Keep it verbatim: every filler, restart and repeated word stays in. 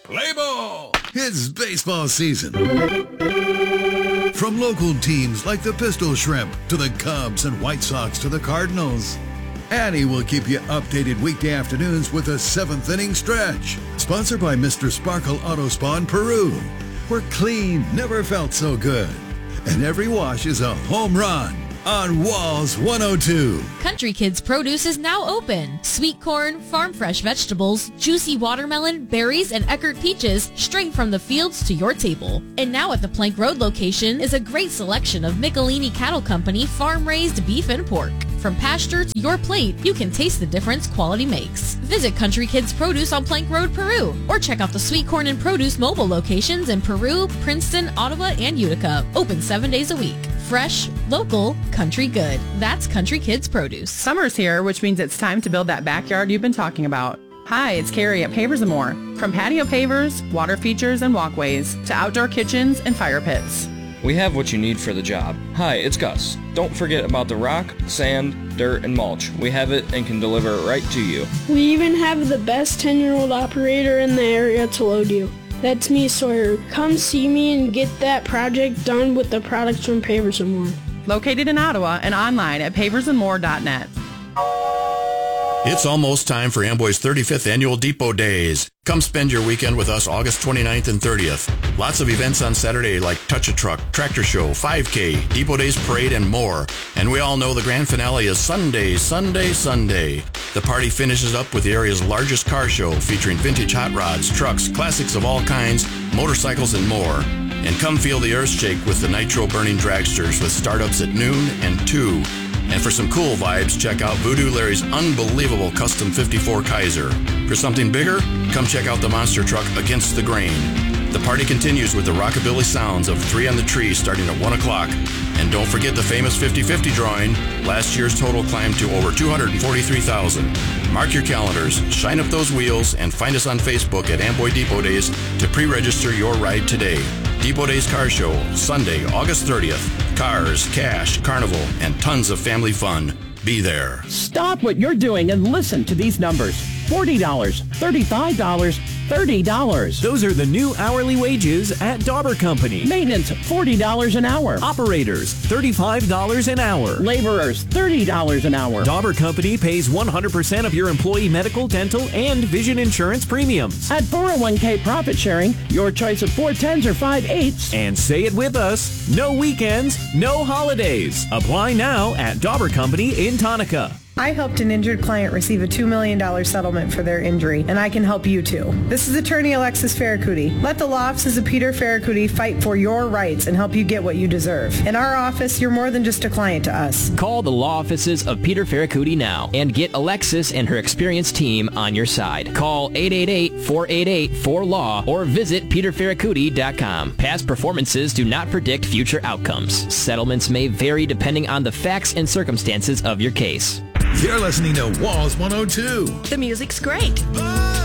Play ball! It's baseball season. From local teams like the Pistol Shrimp to the Cubs and White Sox to the Cardinals. Annie will keep you updated weekday afternoons with a seventh inning stretch. Sponsored by Mister Sparkle Auto Spa in Peru, where clean never felt so good. And every wash is a home run on Walls one oh two. Country Kids Produce is now open. Sweet corn, farm fresh vegetables, juicy watermelon, berries, and Eckerd peaches straight from the fields to your table. And now at the Plank Road location is a great selection of Michelini Cattle Company farm-raised beef and pork. From pasture to your plate, you can taste the difference quality makes. Visit Country Kids Produce on Plank Road, Peru, or check out the Sweet Corn and Produce mobile locations in Peru, Princeton, Ottawa, and Utica. Open seven days a week. Fresh, local, country good. That's Country Kids Produce. Summer's here, which means it's time to build that backyard you've been talking about. Hi, it's Carrie at Pavers and More. From patio pavers, water features, and walkways, to outdoor kitchens and fire pits. We have what you need for the job. Hi, it's Gus. Don't forget about the rock, sand, dirt, and mulch. We have it and can deliver it right to you. We even have the best ten-year-old operator in the area to load you. That's me, Sawyer. Come see me and get that project done with the products from Pavers and More. Located in Ottawa and online at pavers and more dot net. It's almost time for Amboy's thirty-fifth Annual Depot Days. Come spend your weekend with us August twenty-ninth and thirtieth. Lots of events on Saturday like Touch a Truck, Tractor Show, five K, Depot Days Parade, and more. And we all know the grand finale is Sunday, Sunday, Sunday. The party finishes up with the area's largest car show featuring vintage hot rods, trucks, classics of all kinds, motorcycles, and more. And come feel the earth shake with the nitro-burning dragsters with startups at noon and two. And for some cool vibes, check out Voodoo Larry's unbelievable custom fifty-four Kaiser. For something bigger, come check out the monster truck Against the Grain. The party continues with the rockabilly sounds of Three on the Tree starting at one o'clock. And don't forget the famous fifty-fifty drawing. Last year's total climbed to over two hundred forty-three thousand. Mark your calendars, shine up those wheels, and find us on Facebook at Amboy Depot Days to pre-register your ride today. Depot Days Car Show, Sunday, August thirtieth. Cars, cash, carnival, and tons of family fun. Be there. Stop what you're doing and listen to these numbers. forty dollars, thirty-five dollars, thirty dollars. Those are the new hourly wages at Dauber Company. Maintenance, forty dollars an hour. Operators, thirty-five dollars an hour. Laborers, thirty dollars an hour. Dauber Company pays one hundred percent of your employee medical, dental, and vision insurance premiums. At four oh one k profit sharing, your choice of four tens or five eights. And say it with us, no weekends, no holidays. Apply now at Dauber Company in Tonka. I helped an injured client receive a two million dollars settlement for their injury, and I can help you too. This is attorney Alexis Ferracuti. Let the law offices of Peter Ferracuti fight for your rights and help you get what you deserve. In our office, you're more than just a client to us. Call the law offices of Peter Ferracuti now and get Alexis and her experienced team on your side. Call eight eight eight, four eight eight, four L A W or visit peter ferracuti dot com. Past performances do not predict future outcomes. Settlements may vary depending on the facts and circumstances of your case. You're listening to Walls one oh two. The music's great.